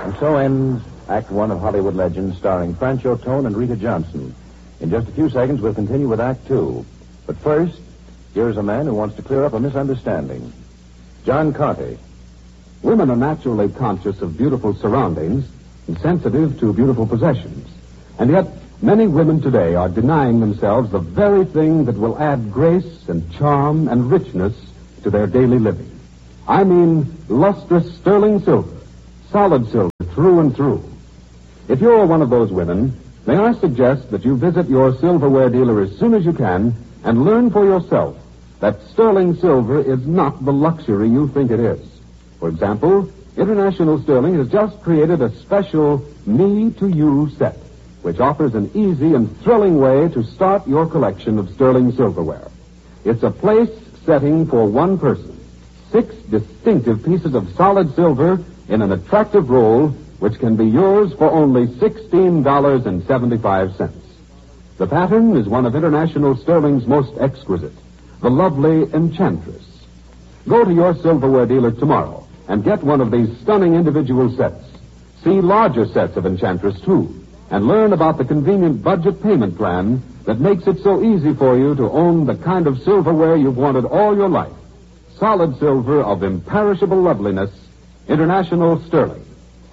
And so ends Act One of Hollywood Legends, starring Francho Tone and Rita Johnson. In just a few seconds, we'll continue with Act Two. But first, here's a man who wants to clear up a misunderstanding. John Conte. Women are naturally conscious of beautiful surroundings and sensitive to beautiful possessions. And yet, many women today are denying themselves the very thing that will add grace and charm and richness to their daily living. I mean lustrous sterling silver, solid silver through and through. If you're one of those women, may I suggest that you visit your silverware dealer as soon as you can and learn for yourself that sterling silver is not the luxury you think it is. For example, International Sterling has just created a special Me-to-You set, which offers an easy and thrilling way to start your collection of sterling silverware. It's a place setting for one person. 6 distinctive pieces of solid silver in an attractive roll, which can be yours for only $16.75. The pattern is one of International Sterling's most exquisite, the lovely Enchantress. Go to your silverware dealer tomorrow and get one of these stunning individual sets. See larger sets of Enchantress, too, and learn about the convenient budget payment plan that makes it so easy for you to own the kind of silverware you've wanted all your life. Solid silver of imperishable loveliness, International Sterling.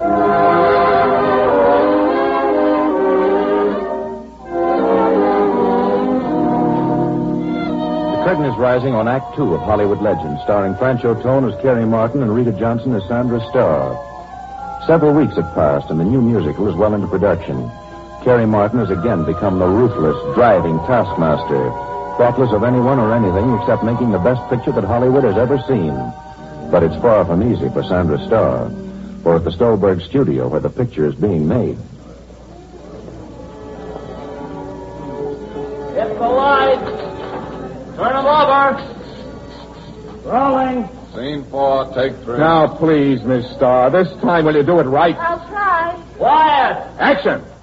The curtain is rising on Act Two of Hollywood Legends, starring Francho Tone as Carey Martin and Rita Johnson as Sandra Starr. Several weeks have passed, and the new musical is well into production. Carey Martin has again become the ruthless, driving taskmaster, thoughtless of anyone or anything except making the best picture that Hollywood has ever seen. But it's far from easy for Sandra Starr, for at the Stolberg studio where the picture is being made. Hit the lights. Turn them over. Rolling. Scene 4, take 3. Now, please, Miss Starr, this time will you do it right? I'll try. Quiet. Action!